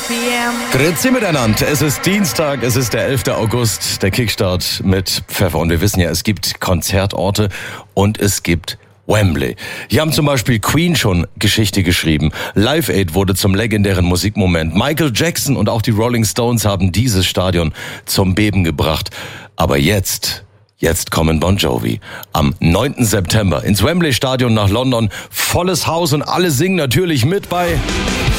Grüezi miteinander. Es ist Dienstag, es ist der 11. August, der Kickstart mit Pfeffer. Und wir wissen ja, es gibt Konzertorte und es gibt Wembley. Hier haben zum Beispiel Queen schon Geschichte geschrieben. Live Aid wurde zum legendären Musikmoment. Michael Jackson und auch die Rolling Stones haben dieses Stadion zum Beben gebracht. Aber jetzt kommen Bon Jovi am 9. September ins Wembley Stadion nach London. Volles Haus und alle singen natürlich mit bei